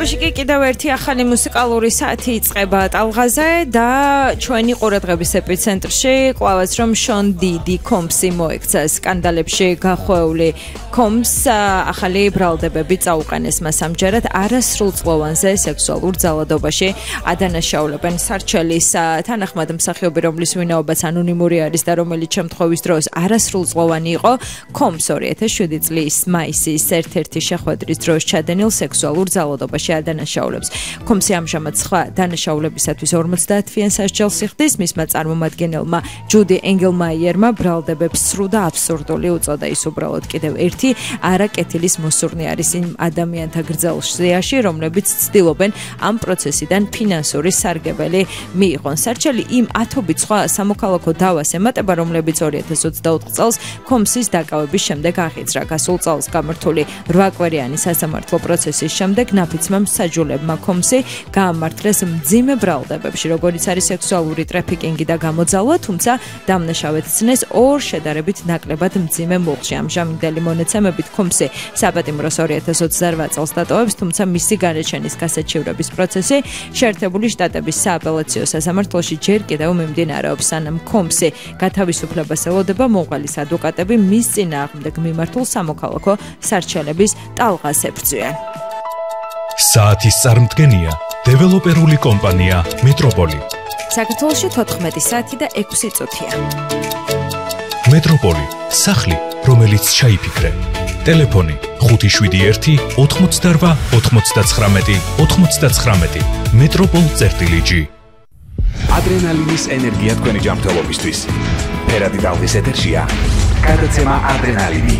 შემთხვევაში კი კიდევ ერთი ახალი მუსიკალური საათი იწყება ტალღაზე და ჩვენი ყურადღების ეპიცენტრში კვლავაც რომ შონ დიდი კომსი მოექცა სკანდალებში გახვეული კომს ახალი ბრალდებები წაუყენეს მას ამჯერად არასრულწლოვანზე სექსუალურ ძალადობაში ადანაშაულებენ სარჩელის თანახმად მსახიობი რომლის ვინაობაც ანონიმური არის და რომელიც შემთხვევის დროს არასრულწლოვანი იყო კომს 2007 წლის მაისის ერთ-ერთი შეხვედრის დროს ჩადენილ სექსუალურ ძალადობაში ადანაშაულებს. კომსი ამჟამად სხვა დანაშაულებისათვის 50-იან სასჯელს იხდის, მისმა წარმომადგენელმა ჯუდი ენგელმაიერმა ბრალდებებს სრულ და აბსურდული უწოდა. ის უბრალოდ კიდევ ერთი არაკეთილის მოსურნე არის იმ ადამიანთა გრძელშიაში, რომლებიც ცდილობენ ამ პროცესიდან ფინანსური სარგებელი მიიღონ. სარჩელი იმ ათობით სხვა სამოქალაქო დავას ემატება, რომლებიც 2024 წელს კომსის დაკავების შემდეგ აღიძრა. გასულ წელს გამართული 8-კვირიანი სასამართლო პროცესის შემდეგ ნაფიცმა მსაჯულებმა კომსი გაამართლეს მძიმე ბრალდებებში, როგორიც არის სექსუალური ტრაფიკინგი და გამოძალვა, თუმცა დამნაშავედ ცნეს ორ შედარებით ნაკლებად მძიმე მუხლში. ამჟამინდელი მონაცემებით კომსი საპატიმროს 2028 წელს დატოვებს, თუმცა მისი განაჩენის გასაჩივრების პროცესი შეერთებული შტატების სააპელაციო სასამართლოში ჯერ კიდევ მიმდინარეობს, სანამ კომსი გათავისუფლებას ელოდება, მომღალის ადვოკატები მის წინააღმდეგ მიმართულ სამოქალაქო სარჩელების ტალღას ებრძვიან. საათის წარმდგენია დეველოპერული კომპანია მეტროპოლი. საქართველოში 14 საათი და 6 წუთია. მეტროპოლი, სახლი, რომელიც ჩაიფიქრე. ტელეფონი 571 88 99 99. metropol.g. ადრენალინის ენერგია თქვენი ჯანმრთელობისთვის. ფერადი ტალღის ეთერშია. გადაცემა ადრენალინი.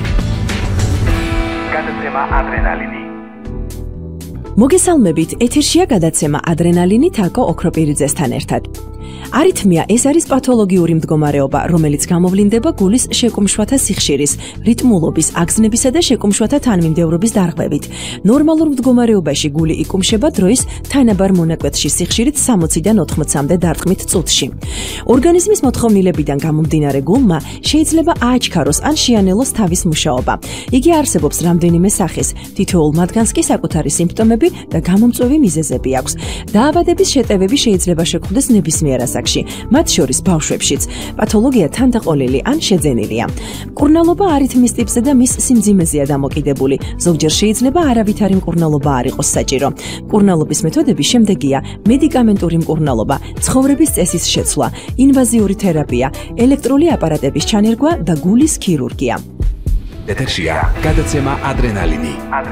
მოგესალმებით, ეთერშია გადაცემა ადრენალინი თაკო ოქროპირიძესთან ერთად. არითმია ეს არის პათოლოგიური მდგომარეობა, რომელიც გამოვლინდება გულის შეკუმშვათა სიხშირის, რიტმულობის, აგზნებისა და შეკუმშვათა თანმიმდევრობის დარღვევით. ნორმალურ მდგომარეობაში გული იკუმშება დროის თანაბარ მონაკვეთში სიხშირით 60-დან 80-მდე დარტყმით წუთში. ორგანიზმის მოთხოვნილებიდან გამომდინარე გულმა შეიძლება ააჩქაროს ან შეანელოს თავის მუშაობა. იგი არსებობს რამდენიმე სახის, თითოეულ მათგანს კი საკუთარი სიმპტომები და გამომწვევი მიზეზები აქვს. დაავადების შეტევები შეიძლება შეგვხვდეს ნებისმიერ ასაკში, მათ შორის ბავშვებშიც. პათოლოგია თანდაყოლილი ან შეძენილია. მკურნალობა არითმის ტიპზე და მის სიმძიმეზეა დამოკიდებული. ზოგჯერ შეიძლება არავითარი მკურნალობა არ იყოს საჭირო. მკურნალობის მეთოდები შემდეგია: მედიკამენტური მკურნალობა, ცხოვრების წესის შეცვლა, ინვაზიური თერაპია, ელექტრული აპარატების ჩანერგვა და გულის ქირურგია. ეთერშია გადაცემა ადრენალინი.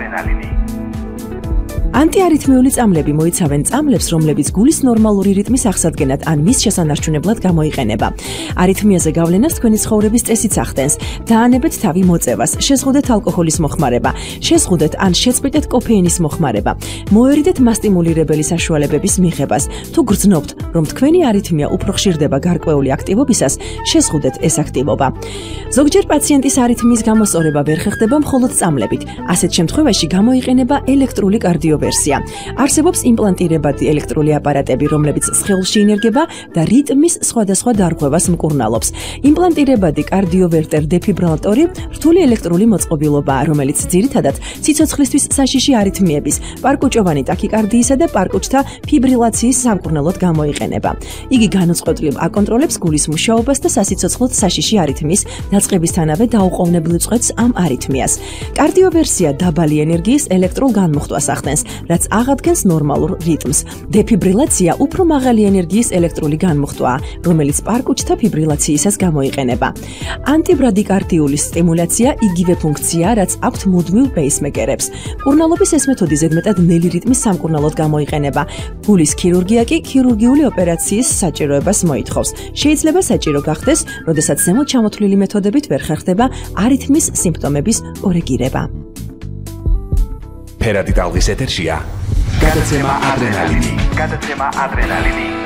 ანტიარითმიული წამლები მოიცავენ წამლებს, რომლებიც გულის ნორმალური რიტმის აღსადგენად ან მის შესანარჩუნებლად გამოიყენება. არითმიაზე გავლენას თქვენი ცხოვრების წესიც ახდენს. დაანებეთ თავი მოწევას, შეზღუდეთ ალკოჰოლის მოხმარება, შეზღუდეთ ან შეწყვიტეთ კოფეინის მოხმარება. მოერიდეთ მასტიმულირებელი საშუალებების მიღებას. თუ გრძნობთ, რომ თქვენი არითმია უფრო ხშირდება გარკვეული აქტივობისას, შეზღუდეთ ეს აქტივობა. ზოგჯერ პაციენტის არითმიის გამოსწორება ვერ ხერხდება მხოლოდ წამლებით. ასეთ შემთხვევაში გამოიყენება ელექტრული კარდიო ვერსია. არსებობს იმპლანტირებადი ელექტრული აპარატები, რომლებიც სხეულში ინერგება და რიტმის სხვადასხვა დარღვევას მკურნალობს. იმპლანტირებადი კარდიოვერტერ დეფიბრილატორი რთული ელექტრული მოწყობილობაა, რომელიც ძირითადად სიცოცხლისთვის საშიში არითმიების, პარკუჭოვანი ტაქიკარდიისა და პარკუჭთა ფიბრილაციის სამკურნალოდ გამოიყენება. იგი განუწყვეტლივ აკონტროლებს გულის მუშაობას და სასიცოცხლოდ საშიში არითმიის დაწყებისთანავე დაუყოვნებლივ წყვეტს ამ არითმიას. კარდიოვერსია დაბალი ენერგიის ელექტრულ განმუხტვას ახდენს, რაც აღადგენს ნორმალურ რიტმს. დეფიბრილაცია უფრო მაღალი ენერგიის ელექტრული განმუხტვაა, რომელიც პარკუჭთა ფიბრილაციისას გამოიყენება. ანტიბრადიკარდიული სტიმულაცია იგივე ფუნქციაა, რაც აქვთ მუდმივ პეისმეკერებს. მკურნალობის ეს მეთოდი ზედმეტად ნელი რიტმის სამკურნალოდ გამოიყენება. გულის ქირურგია კი ქირურგიული ოპერაციის საჭიროებას მოითხოვს. შეიძლება საჭირო გახდეს, როდესაც ზემოთ ჩამოთვლილი მეთოდებით ვერ ხერხდება არითმის სიმპტომების კორეგირება. ფერადი ტალღის ეთერშია გადაცემა ადრენალინი.